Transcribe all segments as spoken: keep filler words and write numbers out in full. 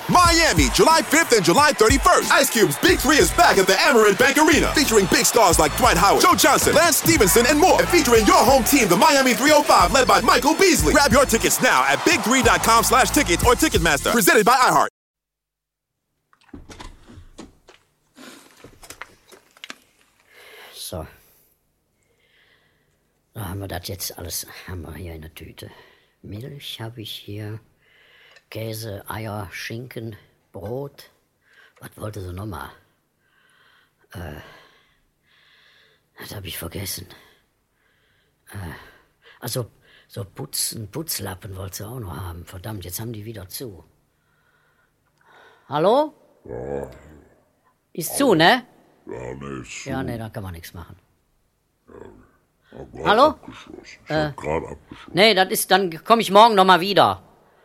Miami, July fifth and July thirty-first. Ice Cube's Big Three is back at the Amerant Bank Arena, featuring big stars like Dwight Howard, Joe Johnson, Lance Stevenson, and more. And featuring your home team, the Miami three oh five, led by Michael Beasley. Grab your tickets now at big three dot com slash tickets or Ticketmaster. Presented by iHeart. So. Da haben wir das jetzt alles, haben wir hier in der Tüte. Milch habe ich hier, Käse, Eier, Schinken, Brot. Was wollte sie nochmal? Äh, das habe ich vergessen. Äh, also, so Putzen, Putzlappen wollte sie auch noch haben. Verdammt, jetzt haben die wieder zu. Hallo? Ja. Ist zu, ne? Ja, ne, ist zu. Ja, ne, da kann man nichts machen. Ja, Hallo? Abgeschlossen. Ich äh, hab gerade abgeschlossen. Nee, das ist, dann komme ich morgen nochmal wieder.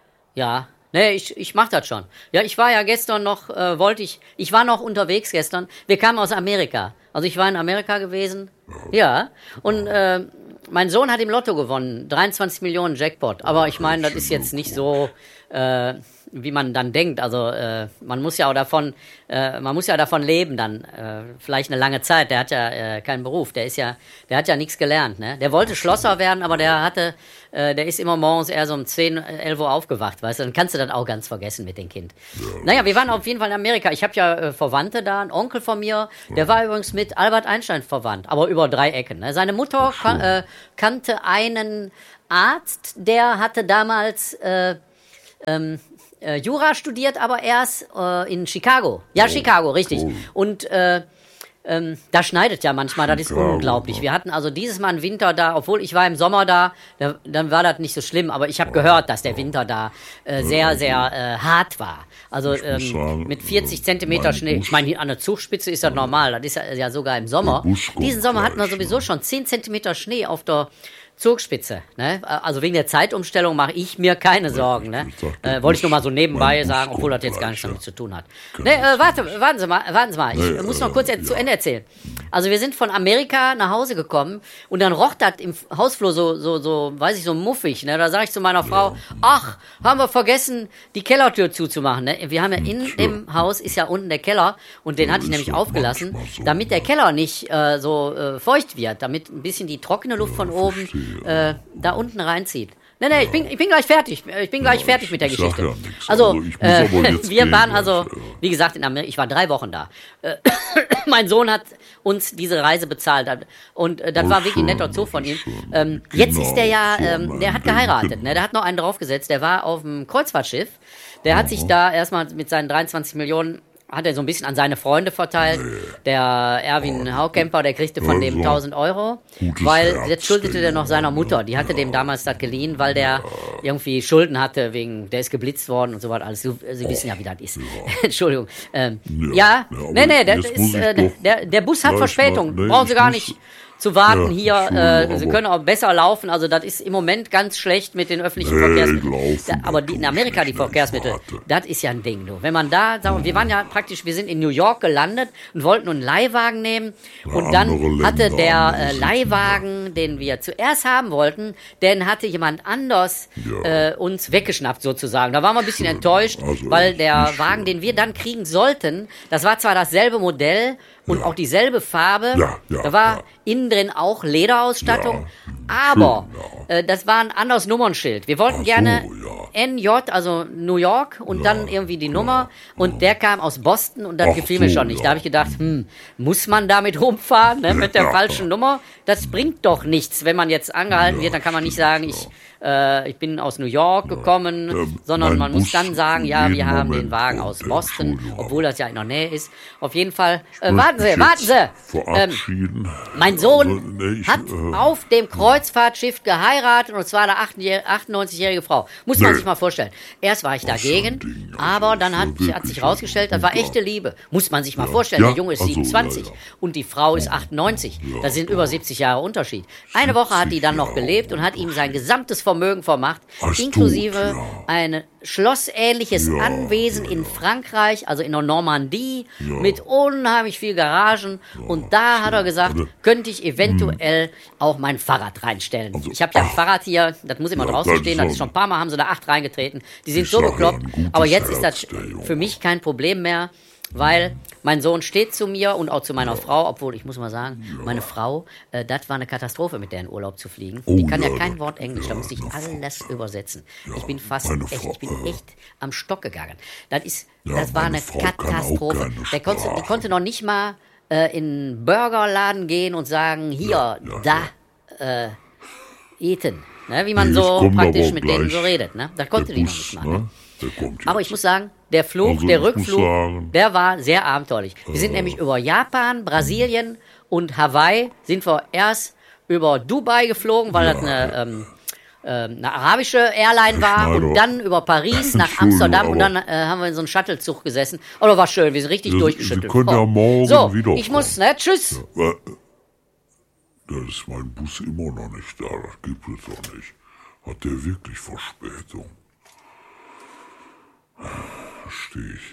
Ja, nee, ich, ich mach das schon. Ja, ich war ja gestern noch, äh, wollte ich, ich war noch unterwegs gestern. Wir kamen aus Amerika. Also ich war in Amerika gewesen. Ja. ja. Und äh, mein Sohn hat im Lotto gewonnen. dreiundzwanzig Millionen Jackpot. Aber ich meine, das ist jetzt nicht so, äh, wie man dann denkt. Also äh, man muss ja auch davon, äh, man muss ja davon leben dann. Äh, vielleicht eine lange Zeit. Der hat ja äh, keinen Beruf. Der ist ja, der hat ja nichts gelernt. Ne? Der wollte Schlosser werden, aber der hatte, äh, der ist immer morgens eher so um zehn, elf Uhr aufgewacht. Weißt du, dann kannst du das auch ganz vergessen mit den Kind. Ja. Naja, wir waren auf jeden Fall in Amerika. Ich habe ja äh, Verwandte da. Ein Onkel von mir, der war übrigens mit Albert Einstein verwandt, aber über drei Ecken. Ne? Seine Mutter kan- äh, kannte einen Arzt, der hatte damals äh, ähm, äh, Jura studiert, aber erst äh, in Chicago. Ja, oh, Chicago, richtig. Oh. Und äh, ähm, da schneidet ja manchmal, das ist unglaublich. Wir hatten also dieses Mal einen Winter da, obwohl ich war im Sommer da, da dann war das nicht so schlimm, aber ich habe gehört, dass der Winter da äh, sehr, sehr äh, hart war. Also ähm, sagen, mit vierzig Zentimeter Schnee. Ich meine, an der Zugspitze ist das normal, das ist ja, ja sogar im Sommer. Diesen Sommer hatten wir sowieso schon zehn Zentimeter Schnee auf der Zugspitze, ne? Also wegen der Zeitumstellung mache ich mir keine Sorgen, ne? Äh, wollte ich nur mal so nebenbei sagen, obwohl das jetzt gar nichts damit zu tun hat. Ne, äh, warte, warten Sie mal, warten Sie mal, ich muss noch kurz jetzt zu Ende erzählen. Also wir sind von Amerika nach Hause gekommen und dann roch das im Hausflur so, so, so, weiß ich, so muffig, ne? Da sage ich zu meiner Frau, ach, haben wir vergessen, die Kellertür zuzumachen, ne? Wir haben ja in dem Haus ist ja unten der Keller und den hatte ich nämlich aufgelassen, damit der Keller nicht äh, so äh, feucht wird, damit ein bisschen die trockene Luft von oben Äh, da unten reinzieht. Nee, nee, ich bin, ich bin gleich fertig. Ich bin gleich ja, fertig mit der Geschichte. Ja also, also äh, wir gehen, waren also, ja. wie gesagt, in Amerika, ich war drei Wochen da. Äh, mein Sohn hat uns diese Reise bezahlt. Und äh, das oh, war wirklich ein netter Zug von ihm. Ähm, genau, jetzt ist der ja, ähm, der hat geheiratet. Ne? Der hat noch einen draufgesetzt. Der war auf dem Kreuzfahrtschiff. Der hat sich da erstmal mit seinen dreiundzwanzig Millionen hat er so ein bisschen an seine Freunde verteilt. Der Erwin Haukemper, der kriegte von dem tausend Euro, weil jetzt schuldete der noch seiner Mutter. Die hatte dem damals das geliehen, weil der irgendwie Schulden hatte, wegen, der ist geblitzt worden und so was alles. Sie wissen ja, wie das ist. Entschuldigung. Ähm, ja, nee, nee, der, ist, äh, der, der Bus hat Verspätung. Brauchen Sie gar nicht zu warten ja, hier. Äh, sie können auch besser laufen. Also das ist im Moment ganz schlecht mit den öffentlichen hey, Verkehrsmitteln. Da, aber die, in Amerika die Verkehrsmittel, das ist ja ein Ding. Du. Wenn man da, sagen wir, wir waren ja praktisch, wir sind in New York gelandet und wollten einen Leihwagen nehmen. Und dann hatte der äh, Leihwagen, den wir zuerst haben wollten, den hatte jemand anders ja. äh, uns weggeschnappt sozusagen. Da waren wir ein bisschen enttäuscht, also, weil der Wagen, den wir dann kriegen sollten, das war zwar dasselbe Modell, und ja. auch dieselbe Farbe. Ja, ja, da war ja. innen drin auch Lederausstattung. Ja, aber schön, ja. äh, das war ein anderes Nummernschild. Wir wollten so, gerne ja. N J, also New York, und ja, dann irgendwie die Nummer. Ja, und der kam aus Boston und das Ach gefiel so, mir schon nicht. Ja. Da habe ich gedacht, hm, muss man damit rumfahren, ne, mit der ja, falschen ja. Nummer? Das bringt doch nichts. Wenn man jetzt angehalten ja, wird, dann kann man nicht sagen, ich... Äh, ich bin aus New York gekommen, ja, sondern man Bus muss dann sagen, ja, wir haben Moment den Wagen aus Boston, obwohl das ja in der Nähe ist. Auf jeden Fall, äh, warten Sie, warten Sie! Ähm, mein Sohn also, nee, ich, hat äh, auf dem Kreuzfahrtschiff geheiratet, und zwar eine achtundneunzigjährige Frau. Muss man nee. sich mal vorstellen. Erst war ich dagegen, Ding, also aber dann hat, hat sich rausgestellt, das war echte Liebe. Muss man sich mal ja. vorstellen, ja, der Junge ist also, siebenundzwanzig ja, ja. und die Frau ist achtundneunzig. Ja, das sind ja. über siebzig Jahre Unterschied. Eine Woche hat die dann noch gelebt und hat ihm sein gesamtes Vermögen vermacht, Hast inklusive du, ja. ein schlossähnliches Ja, Anwesen ja, in ja. Frankreich, also in der Normandie, Ja. mit unheimlich viel Garagen. Und da hat er gesagt, Also, könnte ich eventuell auch mein Fahrrad reinstellen. Also, ich habe ja ein ach. Fahrrad hier, das muss immer Ja, draußen das stehen, ist das so ist schon ein- ein paar Mal, haben sie da acht reingetreten. Die sind Ich so sag ja, bekloppt. ein gutes Aber jetzt ist das Herz, der Junge. für mich kein Problem mehr, weil mein Sohn steht zu mir und auch zu meiner Frau, obwohl ich muss mal sagen, meine Frau, äh, das war eine Katastrophe, mit der in Urlaub zu fliegen. Oh, Die kann ja, ja, kein das- Wort Englisch, da ja, musste ich na, alles übersetzen. ja, ich bin fast meine echt, Frau, ich bin äh, echt am Stock gegangen. Das ist, Ja, das war meine eine Frau kann auch Katastrophe. keine Der konnte, die Sprache. konnte noch nicht mal äh, in einen Burgerladen gehen und sagen, hier, Ja, ja, da, äh, Ethan. Ne, wie man Jetzt so kommt praktisch aber mit denen gleich so redet. Ne? Das konnte der die noch Bus, nicht mal. Ne? ne? Der kommt Aber jetzt. ich muss sagen, der Flug, Also, der ich muss Rückflug, sagen- der war sehr abenteuerlich. Wir sind nämlich über Japan, Brasilien und Hawaii sind wir erst über Dubai geflogen, weil Ja, das eine, ähm, ähm, eine arabische Airline war Schneider. und dann über Paris nach Entschuldigung, Amsterdam und aber- dann äh, haben wir in so einem Shuttlezug gesessen. Oh, das war schön, wir sind richtig Ja, Sie- durchgeschüttelt. Sie können ja Oh. morgen so, wiederkommen. ich muss, ne, tschüss. Äh, Da ist mein Bus immer noch nicht da, das gibt es doch nicht. Hat der wirklich Verspätung? Verstehe ich.